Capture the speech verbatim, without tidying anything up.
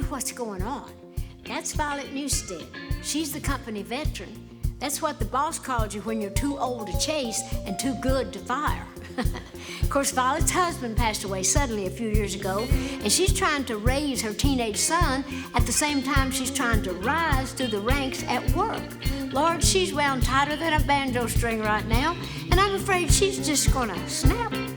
what's going on. That's Violet Newstead. She's the company veteran. That's what the boss calls you when you're too old to chase and too good to fire. Of course, Violet's husband passed away suddenly a few years ago, and she's trying to raise her teenage son at the same time she's trying to rise through the ranks at work. Lord, she's wound tighter than a banjo string right now, and I'm afraid she's just gonna snap.